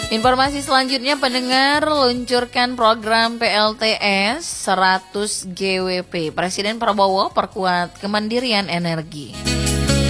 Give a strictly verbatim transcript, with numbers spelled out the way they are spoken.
Informasi selanjutnya, pendengar, luncurkan program P L T S seratus G W P. Presiden Prabowo perkuat kemandirian energi.